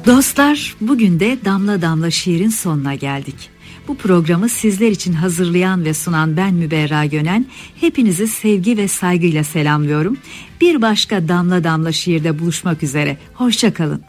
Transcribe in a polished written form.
Dostlar, bugün de Damla Damla Şiir'in sonuna geldik. Bu programı sizler için hazırlayan ve sunan ben Müberra Gönen, hepinizi sevgi ve saygıyla selamlıyorum. Bir başka Damla Damla Şiir'de buluşmak üzere. Hoşça kalın.